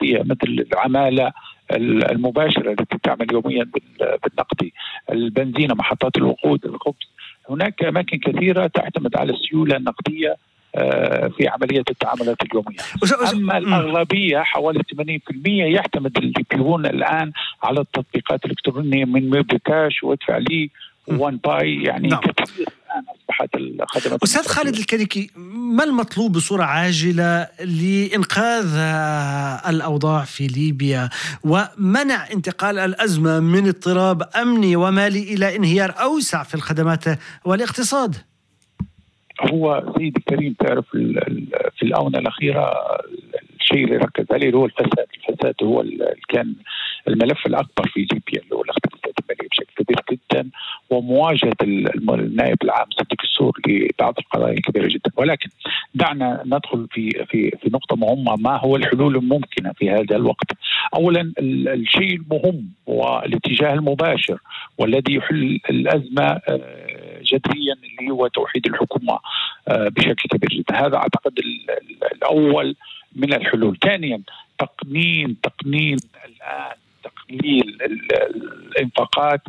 النقدية مثل العمالة المباشرة التي تعمل يوميا بالنقدي، البنزين، محطات الوقود، الخبز. هناك أماكن كثيرة تعتمد على السيولة النقدية في عملية التعاملات اليومية. أما الأغلبية حوالي 80% يعتمد الليبيون الآن على التطبيقات الإلكترونية من ميبكاش وادفع لي وان باي، يعني كثير الآن أصبحت الخدمات. أستاذ خالد الكديكي، ما المطلوب بصورة عاجلة لإنقاذ الأوضاع في ليبيا ومنع انتقال الأزمة من اضطراب أمني ومالي إلى انهيار أوسع في الخدمات والاقتصاد؟ هو سيدي الكريم، تعرف في الآونة الأخيرة الشيء اللي ركز عليه هو الفساد هو كان الملف الأكبر في ليبيا، اللي هو الاختلافات المالية بشكل كبير جدا، ومواجهة النائب العام صديق السور لبعض القضايا الكبيرة جدا. ولكن دعنا ندخل في نقطة مهمة، ما هو الحلول الممكنة في هذا الوقت؟ أولا الشيء المهم هو الاتجاه المباشر والذي يحل الأزمة جذريا، اللي هو توحيد الحكومة بشكل كبير جدا. هذا أعتقد الأول من الحلول. ثانيا تقنين الآن تقليل الانفاقات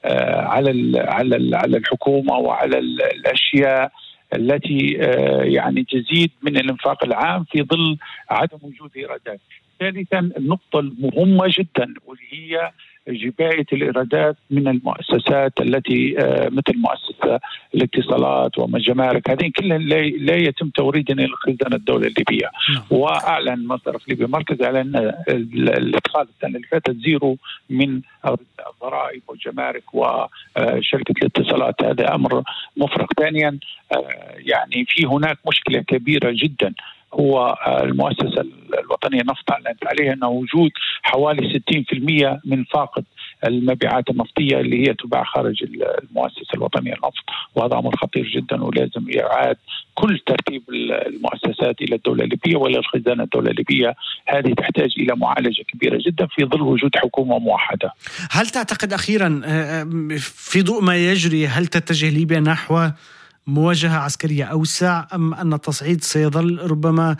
على الحكومة وعلى الأشياء التي يعني تزيد من الانفاق العام في ظل عدم وجود إيرادات. ثالثا النقطة المهمة جدا وهي جباية الإيرادات من المؤسسات التي مثل مؤسسة الاتصالات والجمارك، هذه كلها لا يتم توريدها إلى خزانة الدولة الليبية. وأعلن مصرف ليبيا مركز على أن الإدخال السنة اللي فاتت زيرو من الضرائب والجمارك وشركة الاتصالات، هذا أمر مفرغ. ثانيا يعني في هناك مشكلة كبيرة جدا، هو المؤسسة الوطنية النفط أعلنت عليها أنه وجود حوالي 60% من فاقد المبيعات النفطية اللي هي تباع خارج المؤسسة الوطنية للنفط، وهذا أمر خطير جدا، ولازم إعادة كل ترتيب المؤسسات إلى الدولة الليبية وإلى الخزانة الدولة الليبية. هذه تحتاج إلى معالجة كبيرة جدا في ظل وجود حكومة موحدة. هل تعتقد أخيرا في ضوء ما يجري، هل تتجه ليبيا نحو مواجهة عسكرية أوسع، أم أن التصعيد سيظل ربما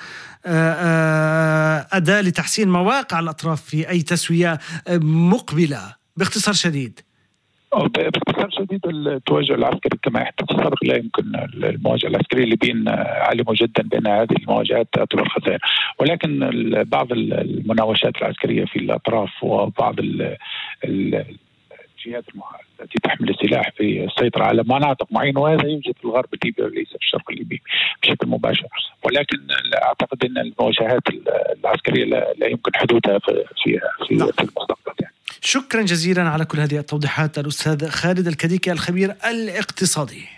أداة لتحسين مواقع الأطراف في أي تسوية مقبلة؟ باختصار شديد. باختصار شديد التوجه العسكري كما يحدث السابق لا يمكن المواجهة العسكرية الليبيين علموا جدا بأن هذه المواجهات تعتبر خسائر، ولكن بعض المناوشات العسكرية في الأطراف وبعض الجهات التي تحمل السلاح في السيطرة على مناطق معينة، وهذا يوجد في الغرب الليبي وليس في الشرق الليبي بشكل مباشر. ولكن أعتقد أن المواجهات العسكرية لا يمكن حدوثها في المستقبل يعني. شكرا جزيلا على كل هذه التوضيحات الأستاذ خالد الكديكي الخبير الاقتصادي.